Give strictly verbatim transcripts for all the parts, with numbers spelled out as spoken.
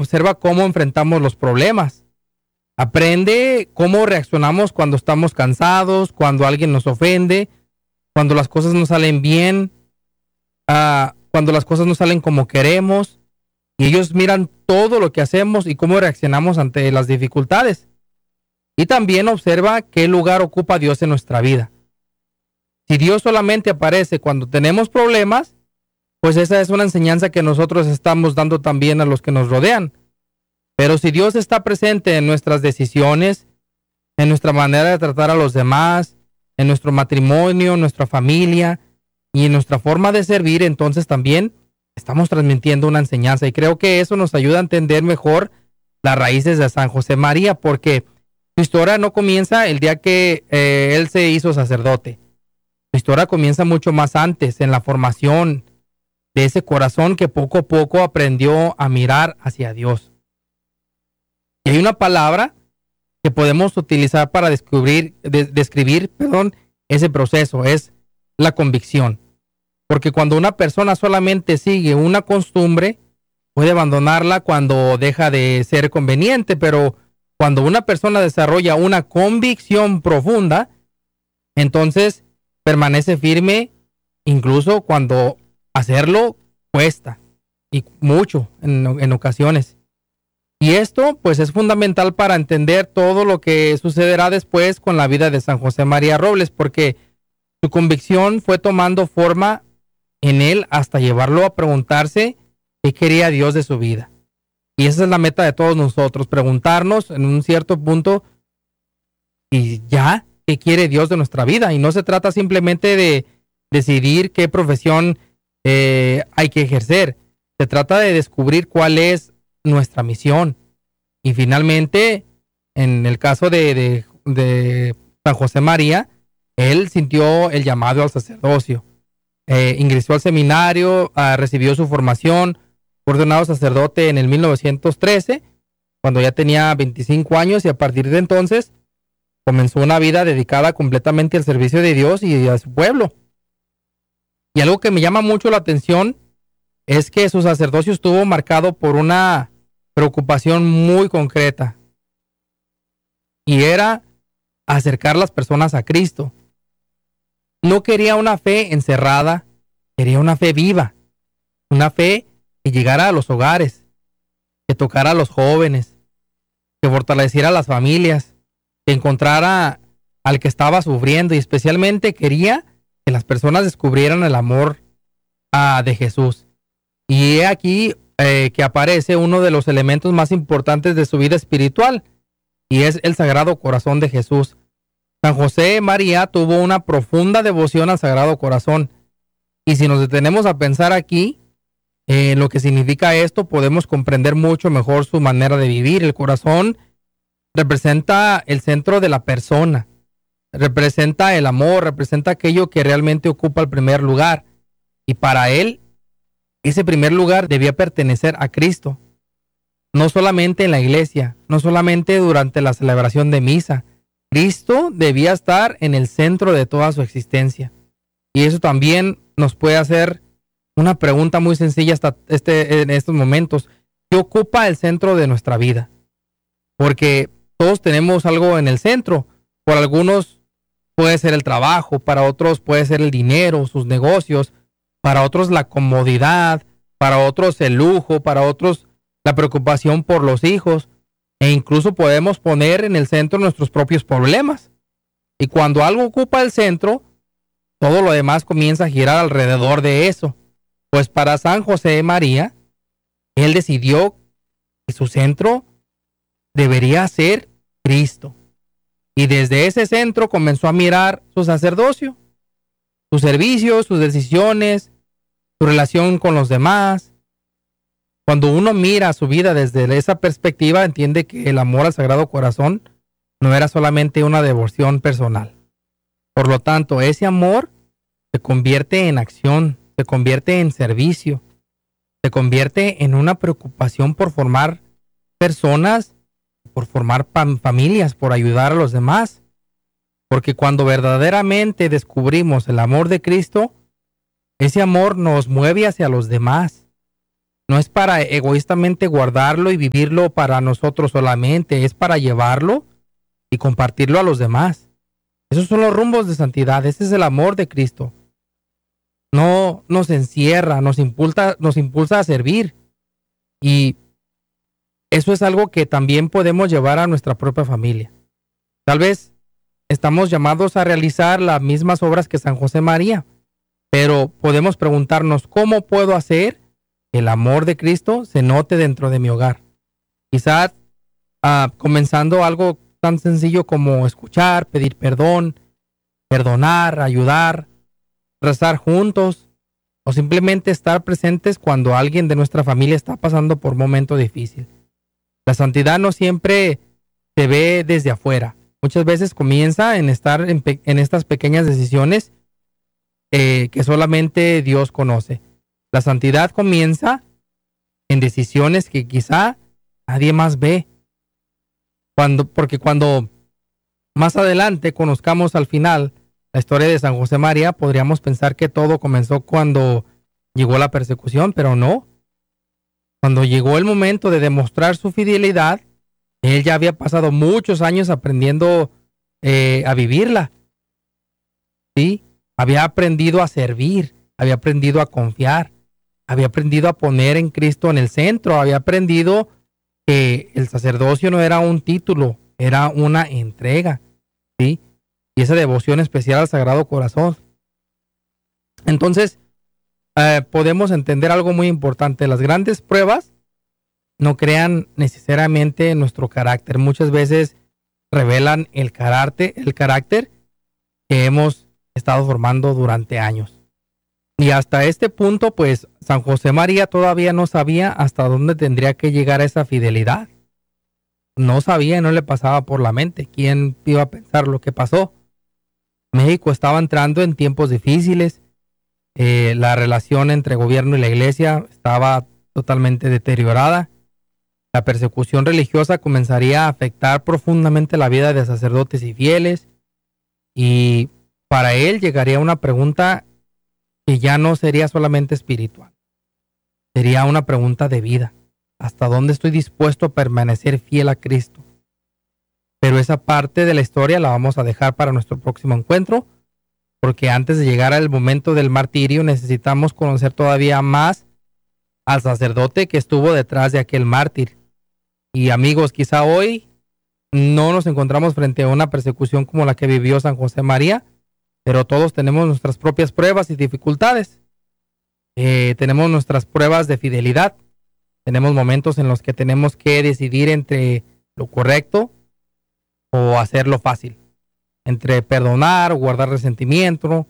observa cómo enfrentamos los problemas. Aprende cómo reaccionamos cuando estamos cansados, cuando alguien nos ofende, cuando las cosas no salen bien, uh, cuando las cosas no salen como queremos. Y ellos miran todo lo que hacemos y cómo reaccionamos ante las dificultades. Y también observa qué lugar ocupa Dios en nuestra vida. Si Dios solamente aparece cuando tenemos problemas, pues esa es una enseñanza que nosotros estamos dando también a los que nos rodean. Pero si Dios está presente en nuestras decisiones, en nuestra manera de tratar a los demás, en nuestro matrimonio, en nuestra familia y en nuestra forma de servir, entonces también estamos transmitiendo una enseñanza. Y creo que eso nos ayuda a entender mejor las raíces de San José María, porque su historia no comienza el día que eh, él se hizo sacerdote. Su historia comienza mucho más antes, en la formación de ese corazón que poco a poco aprendió a mirar hacia Dios. Y hay una palabra que podemos utilizar para descubrir, de, describir perdón, ese proceso, es la convicción. Porque cuando una persona solamente sigue una costumbre, puede abandonarla cuando deja de ser conveniente, pero cuando una persona desarrolla una convicción profunda, entonces permanece firme incluso cuando hacerlo cuesta, y mucho en, en ocasiones. Y esto pues es fundamental para entender todo lo que sucederá después con la vida de San José María Robles, porque su convicción fue tomando forma en él hasta llevarlo a preguntarse qué quería Dios de su vida. Y esa es la meta de todos nosotros, preguntarnos en un cierto punto, y ya, ¿qué quiere Dios de nuestra vida? Y no se trata simplemente de decidir qué profesión eh, hay que ejercer. Se trata de descubrir cuál es nuestra misión. Y finalmente, en el caso de, de, de San José María, él sintió el llamado al sacerdocio. Eh, ingresó al seminario, uh, recibió su formación, fue ordenado sacerdote en el mil novecientos trece, cuando ya tenía veinticinco años, y a partir de entonces comenzó una vida dedicada completamente al servicio de Dios y a su pueblo. Y algo que me llama mucho la atención es que su sacerdocio estuvo marcado por una preocupación muy concreta, y era acercar las personas a Cristo. No quería una fe encerrada, quería una fe viva, una fe que llegara a los hogares, que tocara a los jóvenes, que fortaleciera a las familias, que encontrara al que estaba sufriendo, y especialmente quería que las personas descubrieran el amor ah, de Jesús. Y he aquí eh, que aparece uno de los elementos más importantes de su vida espiritual, y es el Sagrado Corazón de Jesús. San José María tuvo una profunda devoción al Sagrado Corazón, y si nos detenemos a pensar aquí en eh, lo que significa esto, podemos comprender mucho mejor su manera de vivir. El corazón representa el centro de la persona, representa el amor, representa aquello que realmente ocupa el primer lugar, y para él ese primer lugar debía pertenecer a Cristo, no solamente en la iglesia, no solamente durante la celebración de misa. Cristo debía estar en el centro de toda su existencia. Y eso también nos puede hacer una pregunta muy sencilla hasta este, en estos momentos. ¿Qué ocupa el centro de nuestra vida? Porque todos tenemos algo en el centro. Por algunos puede ser el trabajo, para otros puede ser el dinero, sus negocios, para otros la comodidad, para otros el lujo, para otros la preocupación por los hijos. E incluso podemos poner en el centro nuestros propios problemas. Y cuando algo ocupa el centro, todo lo demás comienza a girar alrededor de eso. Pues para San José María, él decidió que su centro debería ser Cristo. Y desde ese centro comenzó a mirar su sacerdocio, sus servicios, sus decisiones, su relación con los demás. Cuando uno mira su vida desde esa perspectiva, entiende que el amor al Sagrado Corazón no era solamente una devoción personal. Por lo tanto, ese amor se convierte en acción, se convierte en servicio, se convierte en una preocupación por formar personas, por formar fam- familias, por ayudar a los demás. Porque cuando verdaderamente descubrimos el amor de Cristo, ese amor nos mueve hacia los demás. no es para egoístamente guardarlo y vivirlo para nosotros solamente, es para llevarlo y compartirlo a los demás. Esos son los rumbos de santidad, ese es el amor de Cristo. No nos encierra, nos impulsa, nos impulsa a servir. Y eso es algo que también podemos llevar a nuestra propia familia. Tal vez estamos llamados a realizar las mismas obras que San José María, pero podemos preguntarnos, ¿cómo puedo hacer que el amor de Cristo se note dentro de mi hogar? Quizás uh, comenzando algo tan sencillo como escuchar, pedir perdón, perdonar, ayudar, rezar juntos, o simplemente estar presentes cuando alguien de nuestra familia está pasando por un momento difícil. La santidad no siempre se ve desde afuera. Muchas veces comienza en estar en, pe- en estas pequeñas decisiones eh, que solamente Dios conoce. La santidad comienza en decisiones que quizá nadie más ve. Cuando, porque cuando más adelante conozcamos al final la historia de San José María, podríamos pensar que todo comenzó cuando llegó la persecución, pero no. Cuando llegó el momento de demostrar su fidelidad, él ya había pasado muchos años aprendiendo eh, a vivirla. ¿Sí? Había aprendido a servir, había aprendido a confiar, había aprendido a poner en Cristo en el centro, había aprendido que el sacerdocio no era un título, era una entrega, ¿sí? Y esa devoción especial al Sagrado Corazón. Entonces, eh, podemos entender algo muy importante. Las grandes pruebas no crean necesariamente nuestro carácter. Muchas veces revelan el carácter, el carácter que hemos estado formando durante años. Y hasta este punto, pues, San José María todavía no sabía hasta dónde tendría que llegar esa fidelidad. No sabía, no le pasaba por la mente. ¿Quién iba a pensar lo que pasó? México estaba entrando en tiempos difíciles. Eh, la relación entre gobierno y la iglesia estaba totalmente deteriorada. La persecución religiosa comenzaría a afectar profundamente la vida de sacerdotes y fieles. Y para él llegaría una pregunta que ya no sería solamente espiritual. Sería una pregunta de vida. ¿Hasta dónde estoy dispuesto a permanecer fiel a Cristo? Pero esa parte de la historia la vamos a dejar para nuestro próximo encuentro, porque antes de llegar al momento del martirio necesitamos conocer todavía más al sacerdote que estuvo detrás de aquel mártir. Y amigos, quizá hoy no nos encontramos frente a una persecución como la que vivió San José María, pero todos tenemos nuestras propias pruebas y dificultades. Eh, tenemos nuestras pruebas de fidelidad. Tenemos momentos en los que tenemos que decidir entre lo correcto o hacerlo fácil, entre perdonar o guardar resentimiento,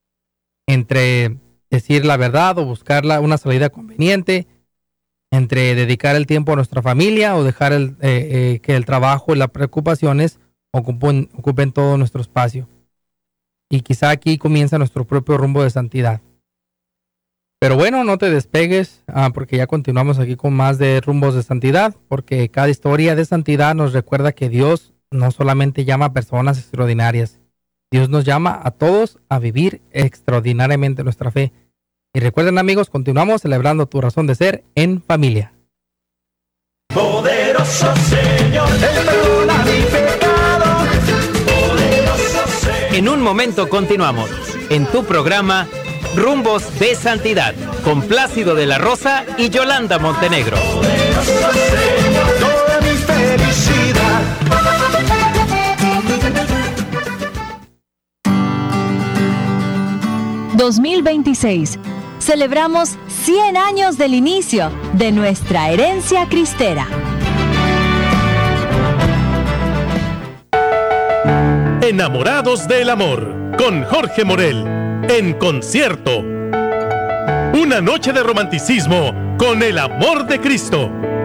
entre decir la verdad o buscar la, una salida conveniente, entre dedicar el tiempo a nuestra familia o dejar el, eh, eh, que el trabajo y las preocupaciones ocupen, ocupen todo nuestro espacio. Y quizá aquí comienza nuestro propio rumbo de santidad. Pero bueno, no te despegues, ah, porque ya continuamos aquí con más de rumbos de santidad, porque cada historia de santidad nos recuerda que Dios no solamente llama a personas extraordinarias, Dios nos llama a todos a vivir extraordinariamente nuestra fe. Y recuerden, amigos, continuamos celebrando tu razón de ser en familia. Poderoso Señor, Él perdona mi pecado. Poderoso Señor. En un momento continuamos en tu programa Rumbos de Santidad con Plácido de la Rosa y Yolanda Montenegro. Poderoso Señor, toda mi felicidad. dos mil veintiséis. Celebramos cien años del inicio de nuestra herencia cristera. Enamorados del Amor, con Jorge Morel, en concierto. Una noche de romanticismo con el amor de Cristo.